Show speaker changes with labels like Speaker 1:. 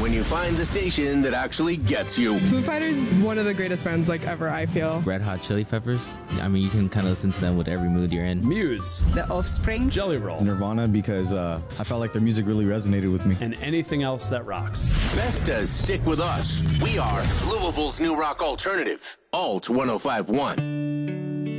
Speaker 1: when you find the station that actually gets you.
Speaker 2: Foo Fighters is one of the greatest bands like ever, I feel.
Speaker 3: Red Hot Chili Peppers. I mean, you can kind of listen to them with every mood you're in.
Speaker 4: Muse.
Speaker 5: The Offspring.
Speaker 4: Jelly Roll.
Speaker 6: Nirvana, because I felt like their music really resonated with me.
Speaker 4: And anything else that rocks.
Speaker 1: Vestas stick with us. We are Louisville's new rock alternative. Alt 105.1.